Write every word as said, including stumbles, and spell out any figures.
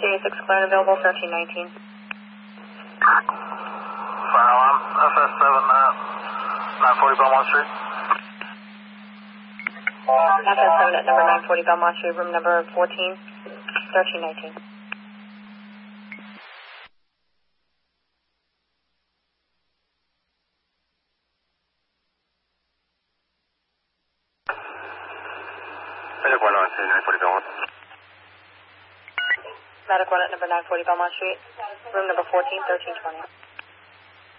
C six clear and available, thirteen nineteen. Fire alarm, F S seven, uh, nine forty Belmont Street. F S seven at number nine forty Belmont Street, room number fourteen, thirteen nineteen. Medic one on nine forty Belmont. Medic one at number nine forty Belmont Street, room number fourteen, thirteen twenty.